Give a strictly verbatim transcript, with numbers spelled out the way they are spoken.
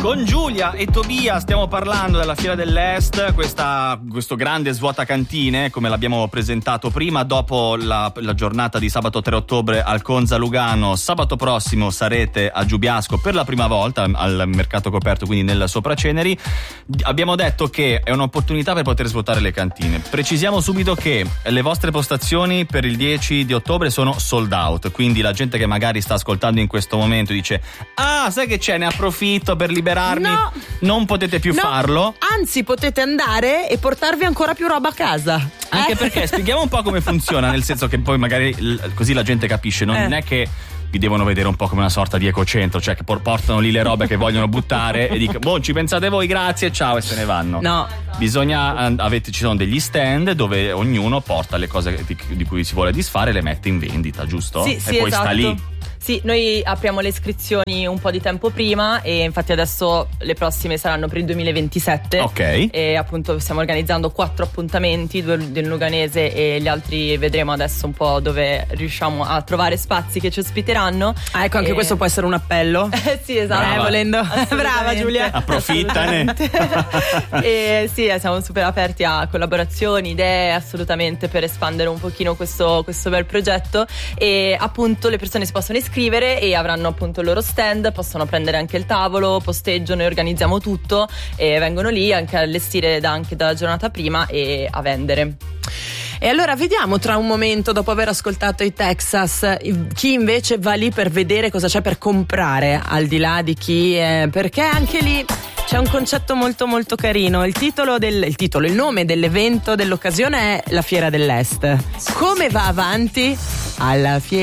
Con Giulia e Tobia stiamo parlando della Fiera dell'Est, questa, questo grande svuotacantine, come l'abbiamo presentato prima, dopo la, la giornata di sabato tre ottobre al Conza Lugano. Sabato prossimo sarete a Giubiasco per la prima volta al mercato coperto, quindi nel Sopraceneri. Abbiamo detto che è un'opportunità per poter svuotare le cantine. Precisiamo subito che le vostre postazioni per il dieci di ottobre sono sold out, quindi la gente che magari sta ascoltando in questo momento dice: ah, sai che c'è, ne approfitto per liberarmi. No, non potete più no, farlo. Anzi, potete andare e portarvi ancora più roba a casa. Anche eh? perché spieghiamo un po' come funziona, nel senso che poi magari l- così la gente capisce. Non eh. è che vi devono vedere un po' come una sorta di ecocentro, cioè che por- portano lì le robe che vogliono buttare e dicono: boh, ci pensate voi, grazie, ciao, e se ne vanno. No. Bisogna, avete, ci sono degli stand dove ognuno porta le cose di, di cui si vuole disfare e le mette in vendita, giusto? Sì, e sì, poi esatto. sta lì. Sì, noi apriamo le iscrizioni un po' di tempo prima e infatti adesso le prossime saranno per il duemilaventisette. Ok. E appunto stiamo organizzando quattro appuntamenti, due del Luganese e gli altri vedremo adesso un po' dove riusciamo a trovare spazi che ci ospiteranno. Ah, ecco, anche e... questo può essere un appello. Sì, esatto. Brava. Eh, volendo. Brava Giulia. Approfittane. E sì, siamo super aperti a collaborazioni, idee, assolutamente, per espandere un pochino questo, questo bel progetto. E appunto le persone si possono iscrivere e avranno appunto il loro stand, possono prendere anche il tavolo, posteggio, noi organizziamo tutto e vengono lì anche a allestire da, anche dalla giornata prima e a vendere. E allora vediamo tra un momento, dopo aver ascoltato i Texas, chi invece va lì per vedere cosa c'è per comprare, al di là di chi è, perché anche lì c'è un concetto molto molto carino. Il titolo del il titolo, il nome dell'evento, dell'occasione è la Fiera dell'Est. Come va avanti? Alla Fiera